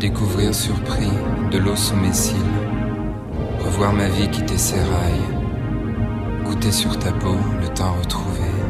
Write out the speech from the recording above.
Découvrir surpris de l'eau sous mes cils, revoir ma vie quitter ses rails, goûter sur ta peau le temps retrouvé.